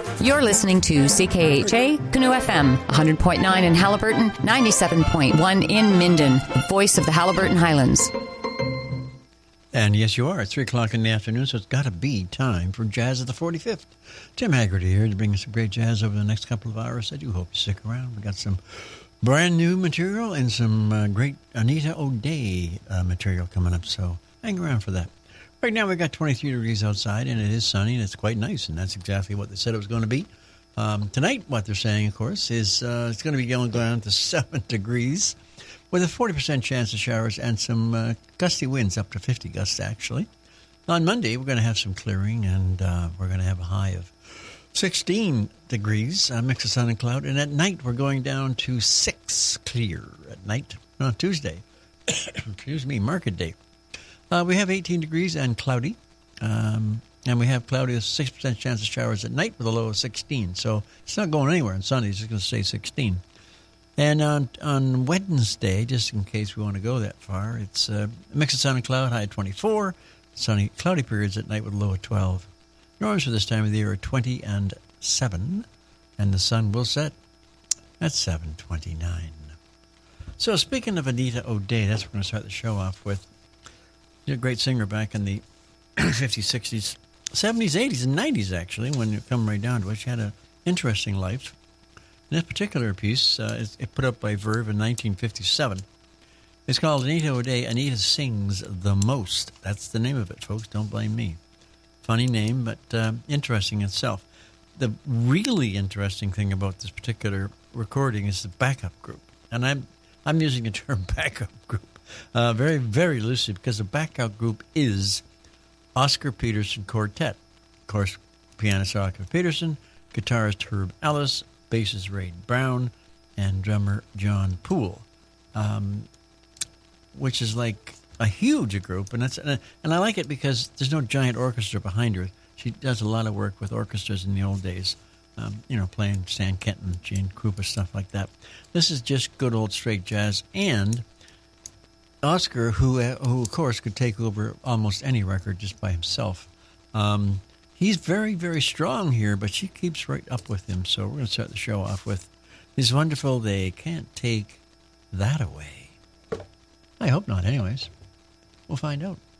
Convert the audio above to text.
You're listening to CKHA Canoe FM, 100.9 in Haliburton, 97.1 in Minden, the voice of the Haliburton Highlands. And yes, you are. It's 3 o'clock in the afternoon, so it's got to be time for Jazz at the 45th. Tim Haggerty here to bring us some great jazz over the next couple of hours. I do hope you stick around. We got some brand new material and some great Anita O'Day material coming up, so hang around for that. Right now, we've got 23 degrees outside, and it is sunny, and it's quite nice, and that's exactly what they said it was going to be. Tonight, what they're saying, of course, is it's going to be going down to 7 degrees with a 40% chance of showers and some gusty winds, up to 50 gusts, actually. On Monday, we're going to have some clearing, and we're going to have a high of 16 degrees, a mix of sun and cloud, and at night, we're going down to 6 clear at night on Tuesday. Excuse me, market day. We have 18 degrees and cloudy, and we have cloudy with 6% chance of showers at night with a low of 16. So it's not going anywhere on Sunday. It's just going to stay 16. And on Wednesday, just in case we want to go that far, it's a mix of sun and cloud, high of 24. Sunny, cloudy periods at night with a low of 12. Norms for this time of the year are 20 and 7, and the sun will set at 7:29. So speaking of Anita O'Day, that's what we're going to start the show off with. She's a great singer back in the 50s, 60s, 70s, 80s, and 90s, actually, when you come right down to it. She had an interesting life. And this particular piece is put up by Verve in 1957. It's called Anita O'Day, Anita Sings the Most. That's the name of it, folks. Don't blame me. Funny name, but interesting itself. The really interesting thing about this particular recording is the backup group. And I'm using the term backup group. Very, very loosely, because the backup group is Oscar Peterson Quartet. Of course, pianist Oscar Peterson, guitarist Herb Ellis, bassist Ray Brown, and drummer John Poole, which is like a huge group. And I like it because there's no giant orchestra behind her. She does a lot of work with orchestras in the old days, playing Stan Kenton, Gene Krupa, stuff like that. This is just good old straight jazz, and Oscar, who of course could take over almost any record just by himself. He's very, very strong here, but she keeps right up with him. So we're going to start the show off with this wonderful They Can't Take That Away. I hope not, anyways. We'll find out.